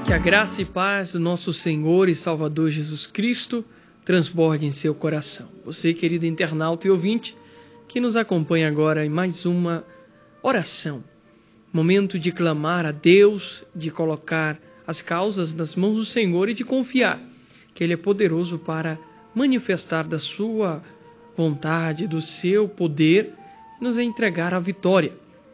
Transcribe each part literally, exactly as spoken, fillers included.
Que a graça e paz do nosso Senhor e Salvador Jesus Cristo transborde em seu coração. Você, querido internauta e ouvinte, que nos acompanha agora em mais uma oração. Momento de clamar a Deus, de colocar as causas nas mãos do Senhor e de confiar que Ele é poderoso para manifestar da sua vontade, do seu poder, nos entregar a vitória.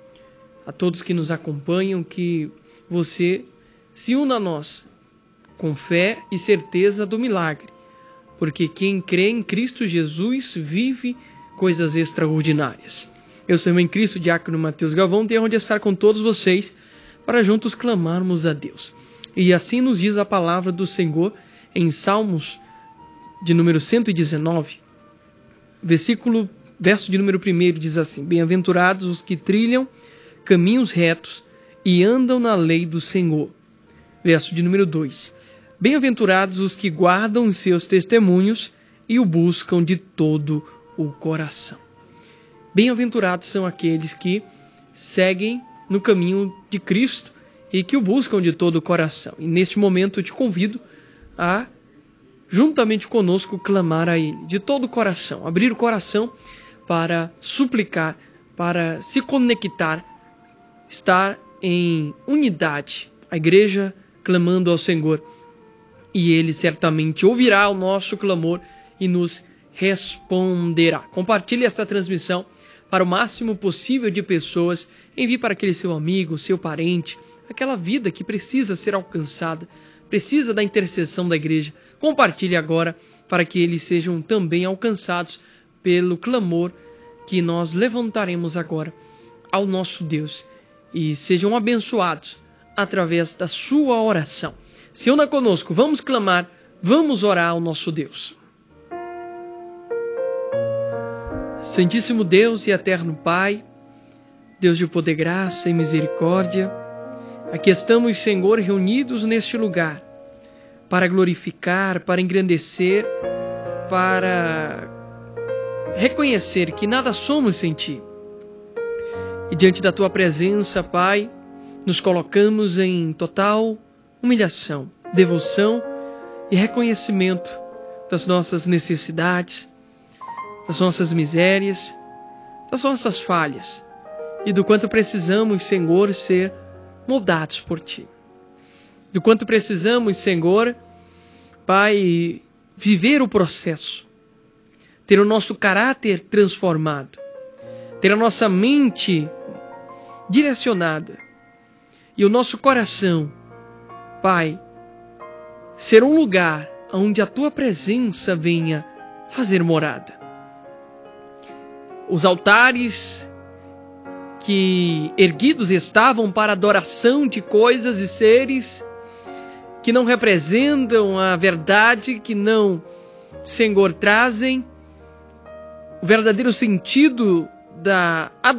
A todos que nos acompanham, que você se una a nós com fé e certeza do milagre, porque quem crê em Cristo Jesus vive coisas extraordinárias. Eu sou o irmão em Cristo, Diácono Mateus Galvão, tenho onde estar com todos vocês para juntos clamarmos a Deus. E assim nos diz a palavra do Senhor em Salmos de número cento e dezenove, versículo, verso de número um, diz assim: Bem-aventurados os que trilham caminhos retos e andam na lei do Senhor. Verso de número dois. Bem-aventurados os que guardam os seus testemunhos e o buscam de todo o coração. Bem-aventurados são aqueles que seguem no caminho de Cristo e que o buscam de todo o coração. E neste momento eu te convido a, juntamente conosco, clamar a Ele de todo o coração, abrir o coração para suplicar, para se conectar, estar em unidade. A igreja clamando ao Senhor, e Ele certamente ouvirá o nosso clamor e nos responderá. Compartilhe esta transmissão para o máximo possível de pessoas. Envie para aquele seu amigo, seu parente, aquela vida que precisa ser alcançada, precisa da intercessão da igreja. Compartilhe agora para que eles sejam também alcançados pelo clamor que nós levantaremos agora ao nosso Deus e sejam abençoados através da sua oração. Se una conosco, vamos clamar, vamos orar ao nosso Deus. Santíssimo Deus e eterno Pai, Deus de poder, graça e misericórdia, aqui estamos, Senhor, reunidos neste lugar para glorificar, para engrandecer, para reconhecer que nada somos sem Ti. E diante da Tua presença, Pai, nos colocamos em total humilhação, devoção e reconhecimento das nossas necessidades, das nossas misérias, das nossas falhas e do quanto precisamos, Senhor, ser moldados por Ti. Do quanto precisamos, Senhor, Pai, viver o processo, ter o nosso caráter transformado, ter a nossa mente direcionada e o nosso coração, Pai, ser um lugar onde a Tua presença venha fazer morada. Os altares que erguidos estavam para adoração de coisas e seres que não representam a verdade, que não, Senhor, trazem o verdadeiro sentido da adoração,